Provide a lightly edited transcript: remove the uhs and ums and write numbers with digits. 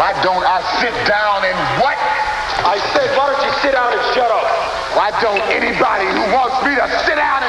Why don't I sit down and what? I said, why don't you sit down and shut up? Why don't anybody who wants me to sit down